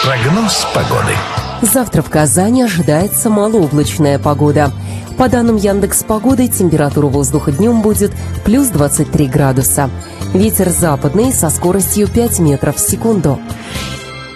Прогноз погоды. Завтра в Казани ожидается малооблачная погода. По данным Яндекс.Погоды, температура воздуха днем будет плюс 23 градуса. Ветер западный со скоростью 5 метров в секунду.